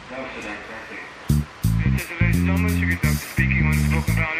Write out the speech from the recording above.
That was today, exactly. Ladies and gentlemen, Sugar Duck speaking on Spoken Valley.